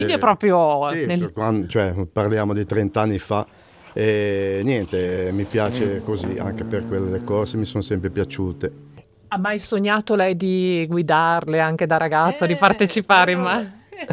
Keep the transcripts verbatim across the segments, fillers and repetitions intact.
Quindi è proprio Sì, nel... per quando- cioè, parliamo di trenta anni fa e niente, mi piace così, anche per quelle corse mi sono sempre piaciute. Ha mai sognato lei di guidarle anche da ragazzo, di partecipare? Ma...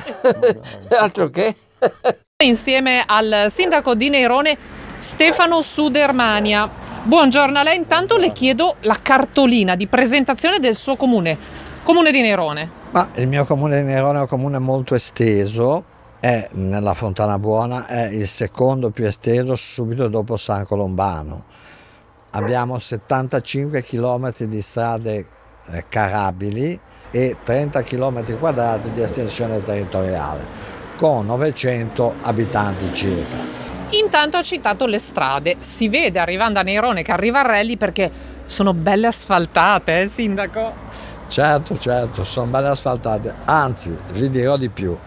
Altro che? Insieme al sindaco di Nerone, Stefano Sudermania. Buongiorno a lei, intanto le chiedo la cartolina di presentazione del suo comune, comune di Nerone. Ma il mio comune di Nerone è un comune molto esteso, è nella Fontana Buona, è il secondo più esteso subito dopo San Colombano. Abbiamo settantacinque chilometri di strade eh, carabili e trenta chilometri quadrati di estensione territoriale, con novecento abitanti circa. Intanto ha citato le strade, si vede arrivando a Nerone che arriva a rally perché sono belle asfaltate, eh, sindaco? Certo, certo, sono belle asfaltate, anzi vi dirò di più,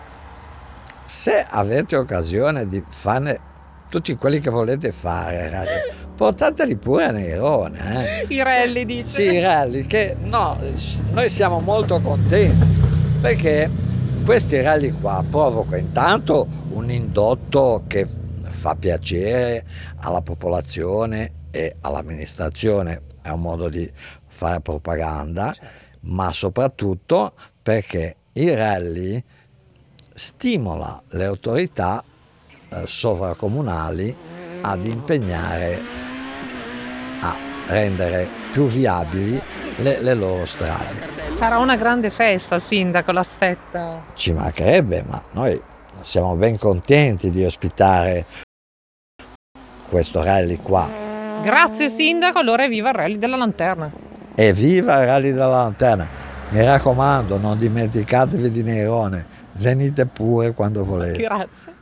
se avete occasione di farne tutti quelli che volete fare, ragazzi, portateli pure a Nerone. Eh. I rally, dice? Sì, i rally, che no, noi siamo molto contenti, perché questi rally qua provocano intanto un indotto che fa piacere alla popolazione e all'amministrazione, è un modo di fare propaganda, ma soprattutto perché i rally stimola le autorità eh, sovracomunali ad impegnare a rendere più viabili le, le loro strade. Sarà una grande festa, sindaco, l'aspetta. Ci mancherebbe, ma noi siamo ben contenti di ospitare questo rally qua. Grazie sindaco, allora evviva il rally della lanterna. Evviva il rally della lanterna! Mi raccomando, non dimenticatevi di Nerone, venite pure quando volete. Grazie.